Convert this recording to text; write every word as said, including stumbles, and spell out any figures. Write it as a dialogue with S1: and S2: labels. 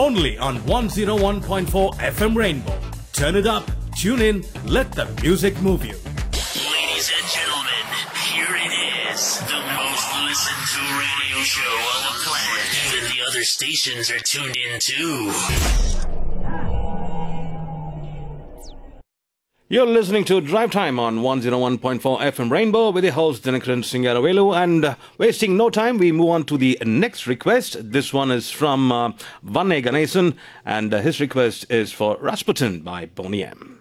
S1: only on one oh one point four F M Rainbow. Turn it up, tune in, let the music move you.
S2: Ladies and gentlemen, here it is, the most listened to radio show on the planet. Even the other stations are tuned in too.
S3: You're listening to Drive Time on one oh one point four F M Rainbow with your host Dinakaran Singaravelu, and uh, wasting no time, we move on to the next request. This one is from uh, Vanne Ganesan, and uh, his request is for Rasputin by Boney M.